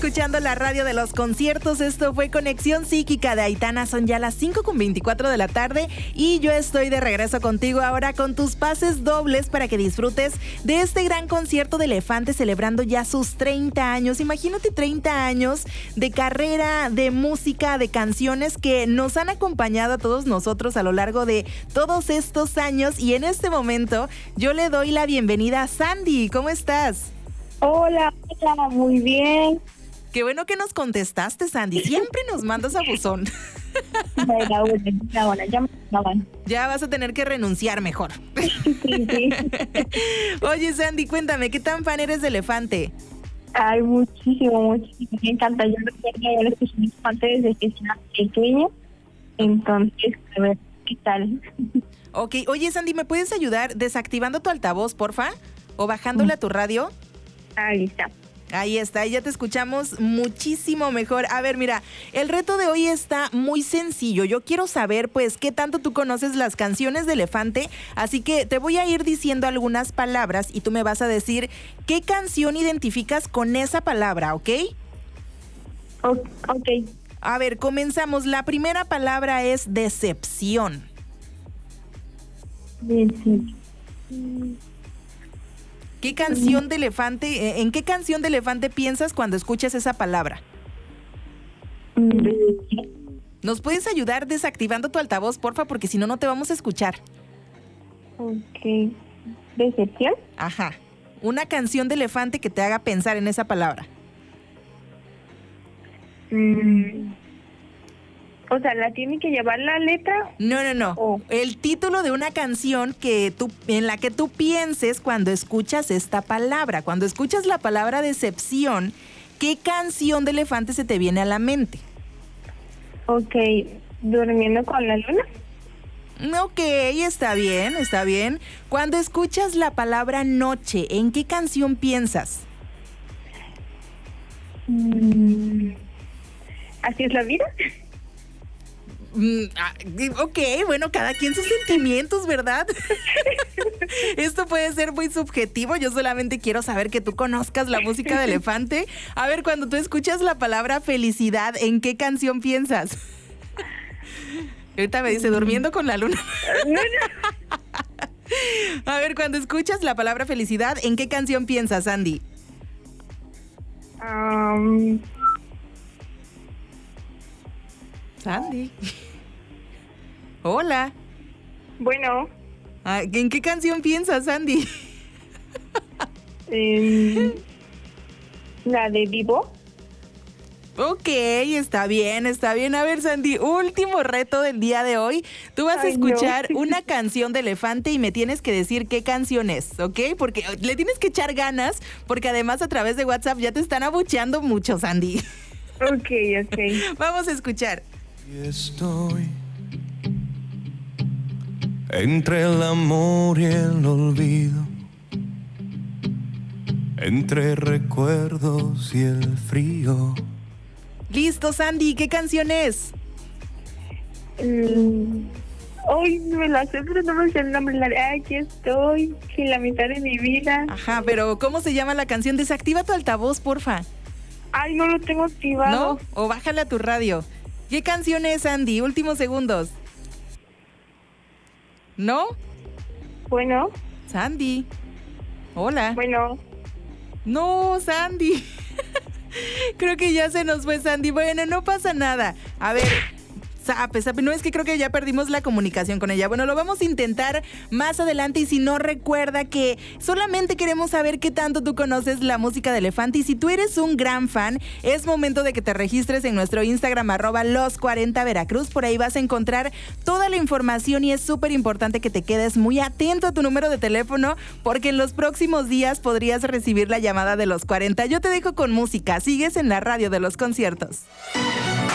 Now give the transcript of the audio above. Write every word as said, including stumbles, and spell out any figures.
escuchando la radio de los conciertos. Esto fue Conexión Psíquica de Aitana. Son ya las cinco con veinticuatro de la tarde y yo estoy de regreso contigo ahora con tus pases dobles para que disfrutes de este gran concierto de Elefante celebrando ya sus treinta años. Imagínate treinta años de carrera, de música, de canciones que nos han acompañado a todos nosotros a lo largo de todos estos años. Y en este momento yo le doy la bienvenida a Sandy. ¿Cómo estás? Hola, hola, muy bien. Qué bueno que nos contestaste, Sandy. Siempre nos mandas a buzón. Bueno, bueno, bueno, ya me estaban. Ya vas a tener que renunciar mejor. Sí, sí. Oye, Sandy, cuéntame, ¿qué tan fan eres de Elefante? Ay, muchísimo, muchísimo. Me encanta. Yo recuerdo haber escuchado Elefante desde que era pequeña. Entonces, a ver, ¿qué tal? Ok, oye, Sandy, ¿me puedes ayudar desactivando tu altavoz, porfa? ¿O bajándole a tu radio? Ahí está. Ahí está, ya te escuchamos muchísimo mejor. A ver, mira, el reto de hoy está muy sencillo. Yo quiero saber, pues, qué tanto tú conoces las canciones de Elefante. Así que te voy a ir diciendo algunas palabras y tú me vas a decir qué canción identificas con esa palabra, ¿ok? O- ok. A ver, comenzamos. La primera palabra es decepción. Bien, sí. ¿Qué canción de Elefante, en qué canción de Elefante piensas cuando escuchas esa palabra? ¿Nos puedes ayudar desactivando tu altavoz, porfa? Porque si no, no te vamos a escuchar. Ok. ¿Decepción? Ajá. Una canción de Elefante que te haga pensar en esa palabra. Mm. O sea, ¿la tiene que llevar la letra? No, no, no. Oh. El título de una canción que tú, en la que tú pienses cuando escuchas esta palabra. Cuando escuchas la palabra decepción, ¿qué canción de Elefante se te viene a la mente? Ok. ¿Durmiendo con la luna? Ok, está bien, está bien. Cuando escuchas la palabra noche, ¿en qué canción piensas? Mm. ¿Así es la vida? Mm, ah, ok, bueno, cada quien sus sentimientos, ¿verdad? Esto puede ser muy subjetivo. Yo solamente quiero saber que tú conozcas la música de Elefante. A ver, cuando tú escuchas la palabra felicidad, ¿en qué canción piensas? Ahorita me dice, durmiendo con la luna. A ver, cuando escuchas la palabra felicidad, ¿en qué canción piensas, Andy? Um, Sandy. Hola. bueno, Ah, ¿en qué canción piensas, Sandy? eh, la de Vivo. Ok, está bien, está bien. A ver, Sandy, último reto del día de hoy. Tú vas a Ay, escuchar no. una canción de Elefante y me tienes que decir qué canción es, ¿ok? Porque le tienes que echar ganas, porque además a través de WhatsApp ya te están abucheando mucho, Sandy. Ok, ok. Vamos a escuchar. Y estoy entre el amor y el olvido, entre recuerdos y el frío. Listo, Sandy, ¿qué canción es? Mm, Hoy me la sé, pero no me sé el nombre. La de, "Ay, aquí estoy, en la mitad de mi vida". Ajá, pero ¿cómo se llama la canción? Desactiva tu altavoz, porfa. Ay, no lo tengo activado. ¿No? O bájale a tu radio. ¿Qué canción es, Andy? Últimos segundos. ¿No? Bueno, Sandy. Hola. bueno. No, Sandy. Creo que ya se nos fue, Sandy. Bueno, no pasa nada. A ver... Sape, sape. No, es que creo que ya perdimos la comunicación con ella. Bueno, lo vamos a intentar más adelante y si no, recuerda que solamente queremos saber qué tanto tú conoces la música de Elefante y si tú eres un gran fan, es momento de que te registres en nuestro Instagram arroba los cuarenta Veracruz. Por ahí vas a encontrar toda la información y es súper importante que te quedes muy atento a tu número de teléfono porque en los próximos días podrías recibir la llamada de los cuarenta. Yo te dejo con música. Sigues en la radio de los conciertos.